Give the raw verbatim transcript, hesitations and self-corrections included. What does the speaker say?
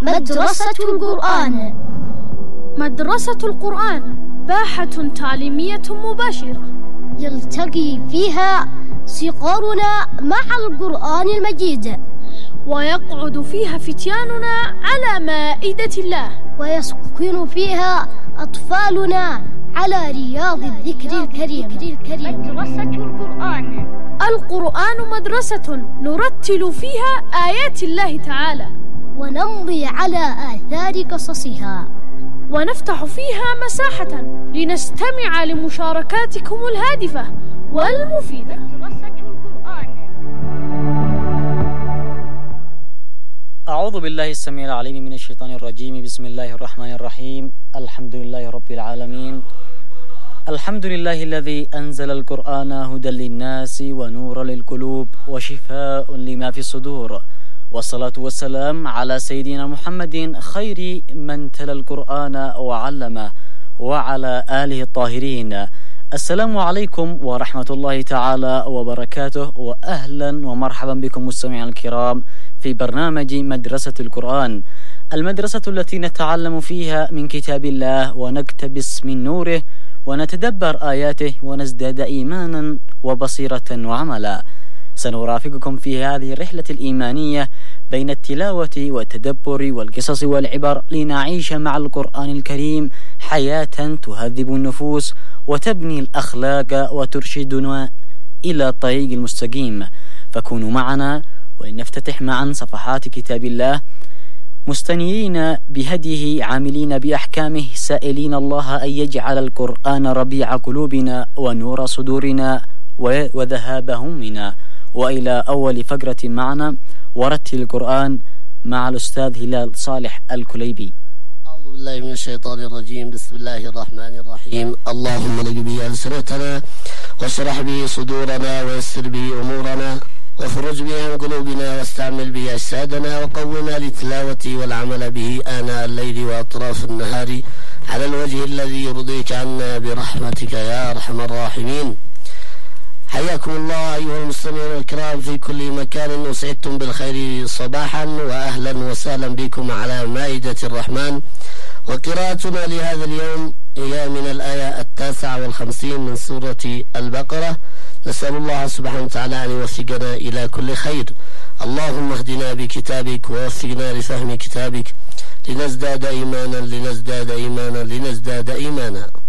مدرسة القرآن. مدرسة القرآن باحة تعليمية مباشرة يلتقي فيها صغارنا مع القرآن المجيد، ويقعد فيها فتياننا على مائدة الله، ويسكن فيها أطفالنا على رياض الذكر الكريم. مدرسة القرآن. القرآن مدرسة نرتل فيها آيات الله تعالى، ونمضي على آثار قصصها، ونفتح فيها مساحة لنستمع لمشاركاتكم الهادفة والمفيدة. مدرسة القرآن. أعوذ بالله السميع العليم من الشيطان الرجيم. بسم الله الرحمن الرحيم. الحمد لله رب العالمين. الحمد لله الذي أنزل القرآن هدى للناس ونور للقلوب وشفاء لما في الصدور، والصلاة والسلام على سيدنا محمد خير من تلا القرآن وعلمه، وعلى آله الطاهرين. السلام عليكم ورحمة الله تعالى وبركاته، وأهلا ومرحبا بكم مستمعين الكرام في برنامج مدرسة القرآن، المدرسة التي نتعلم فيها من كتاب الله ونقتبس من نوره ونتدبر آياته ونزداد إيمانا وبصيرة وعملا. سنرافقكم في هذه الرحلة الإيمانية بين التلاوة والتدبر والقصص والعبر، لنعيش مع القرآن الكريم حياة تهذب النفوس وتبني الأخلاق وترشدنا إلى الطريق المستقيم. فكونوا معنا ولنفتتح معا صفحات كتاب الله مستنيرين بهديه، عاملين بأحكامه، سائلين الله أن يجعل القرآن ربيع قلوبنا ونور صدورنا وذهاب همنا. وإلى أول فقرة معنا ورتل القرآن مع الأستاذ هلال صالح الكليبي. أعوذ بالله من الشيطان الرجيم. بسم الله الرحمن الرحيم. اللهم لك به ألسنتنا واشرح به صدورنا ويسر به أمورنا وفرج به عن قلوبنا واستعمل به أجسادنا وقونا للتلاوة والعمل به آناء الليل وأطراف النهار على الوجه الذي يرضيك عنا برحمتك يا أرحم الراحمين. حياكم الله أيها المستمعون الكرام في كل مكان، وسعدتم بالخير صباحا، وأهلا وسهلا بكم على مائدة الرحمن. وقراءتنا لهذا اليوم هي من الآية التاسعة والخمسين من سورة البقرة. نسأل الله سبحانه وتعالى أن يوفقنا إلى كل خير. اللهم اهدنا بكتابك ووفقنا لفهم كتابك لنزداد إيمانا لنزداد إيمانا لنزداد إيمانا.